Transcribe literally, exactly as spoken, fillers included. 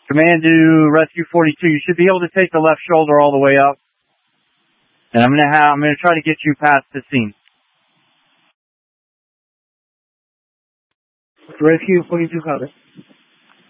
Command to Rescue forty-two. You should be able to take the left shoulder all the way up. And I'm gonna have, I'm gonna try to get you past the scene. Rescue forty-two, copy.